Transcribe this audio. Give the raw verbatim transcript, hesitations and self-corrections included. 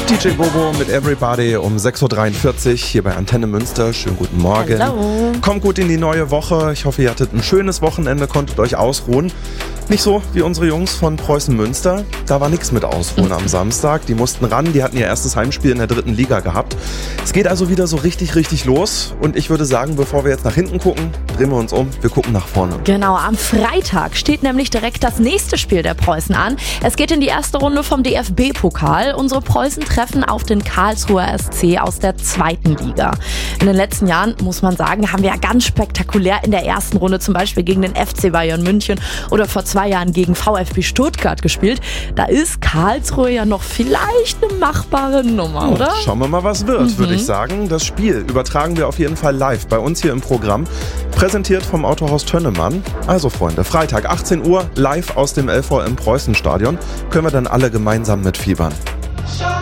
D J Bobo mit Everybody um sechs Uhr dreiundvierzig hier bei Antenne Münster. Schönen guten Morgen. Hallo. Kommt gut in die neue Woche. Ich hoffe, ihr hattet ein schönes Wochenende, konntet euch ausruhen. Nicht so wie unsere Jungs von Preußen Münster. Da war nichts mit Ausruhen am Samstag. Die mussten ran, die hatten ihr erstes Heimspiel in der dritten Liga gehabt. Es geht also wieder so richtig, richtig los. Und ich würde sagen, bevor wir jetzt nach hinten gucken, drehen wir uns um. Wir gucken nach vorne. Genau, am Freitag steht nämlich direkt das nächste Spiel der Preußen an. Es geht in die erste Runde vom D F B-Pokal. Unsere Preußen treffen auf den Karlsruher S C aus der zweiten Liga. In den letzten Jahren, muss man sagen, haben wir ja ganz spektakulär in der ersten Runde zum Beispiel gegen den F C Bayern München oder vor zwei Jahren gegen VfB Stuttgart gespielt. Da ist Karlsruhe ja noch vielleicht eine machbare Nummer, oder? Schauen wir mal, was wird, mhm. würde ich sagen. Das Spiel übertragen wir auf jeden Fall live bei uns hier im Programm. Präsentiert vom Autohaus Tönnemann. Also Freunde, Freitag achtzehn Uhr live aus dem L V M Preußen Stadion. Können wir dann alle gemeinsam mitfiebern.